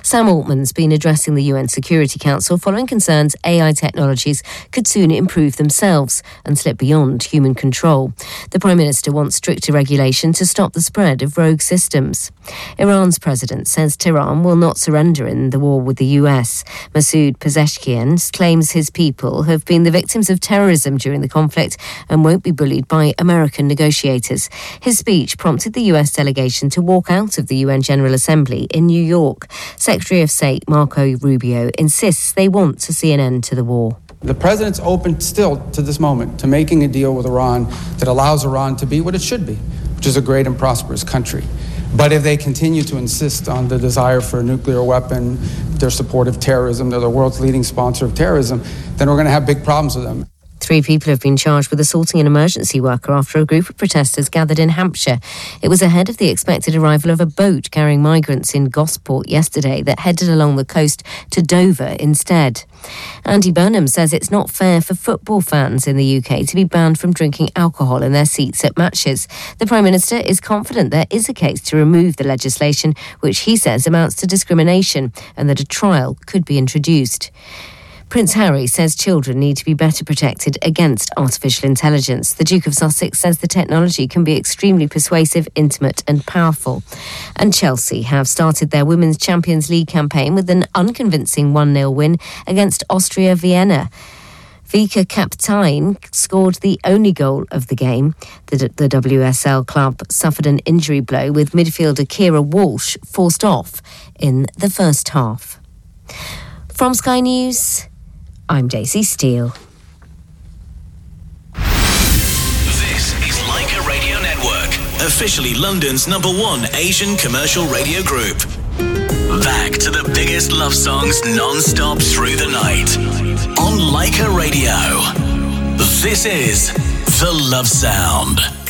Sam Altman's been addressing the UN Security Council following concerns AI technologies could soon improve themselves and slip beyond human control. The Prime Minister wants stricter regulation to stop the spread of rogue systems. Iran's president says Tehran will not surrender in the war with the US. Masoud Pezeshkian claims his people have been the victims of terrorism during the conflict and won't be bullied by American negotiators. His speech prompted the US delegation to walk out of the UN General Assembly in New York. Secretary of State Marco Rubio insists they want to see an end to the war. The president's open still to this moment to making a deal with Iran that allows Iran to be what it should be, which is a great and prosperous country. But if they continue to insist on the desire for a nuclear weapon, their support of terrorism, they're the world's leading sponsor of terrorism, then we're going to have big problems with them. 3 people have been charged with assaulting an emergency worker after a group of protesters gathered in Hampshire. It was ahead of the expected arrival of a boat carrying migrants in Gosport yesterday that headed along the coast to Dover instead. Andy Burnham says it's not fair for football fans in the UK to be banned from drinking alcohol in their seats at matches. The Prime Minister is confident there is a case to remove the legislation, which he says amounts to discrimination, and that a trial could be introduced. Prince Harry says children need to be better protected against artificial intelligence. The Duke of Sussex says the technology can be extremely persuasive, intimate and powerful. And Chelsea have started their Women's Champions League campaign with an unconvincing 1-0 win against Austria Vienna. Vika Kaptein scored the only goal of the game. The WSL club suffered an injury blow with midfielder Kira Walsh forced off in the first half. From Sky News, I'm Daisy Steele. This is Leica Radio Network, officially London's #1 Asian commercial radio group. Back to the biggest love songs non-stop through the night. On Leica Radio, this is The Love Sound.